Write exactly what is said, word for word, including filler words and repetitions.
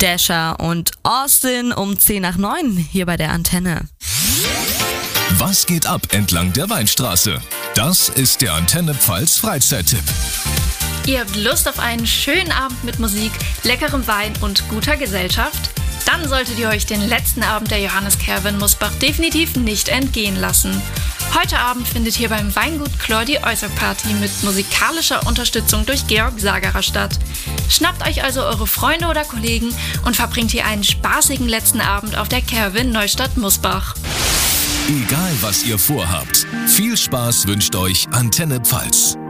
Dasher und Austin um zehn nach neun hier bei der Antenne. Was geht ab entlang der Weinstraße? Das ist der Antenne Pfalz Freizeittipp. Ihr habt Lust auf einen schönen Abend mit Musik, leckerem Wein und guter Gesellschaft? Dann solltet ihr euch den letzten Abend der Johannes Kerwe in Musbach definitiv nicht entgehen lassen. Heute Abend findet hier beim Weingut Chlor die Äußerparty mit musikalischer Unterstützung durch Georg Sagerer statt. Schnappt euch also eure Freunde oder Kollegen und verbringt hier einen spaßigen letzten Abend auf der Kerwe in Neustadt-Musbach. Egal was ihr vorhabt, viel Spaß wünscht euch Antenne Pfalz.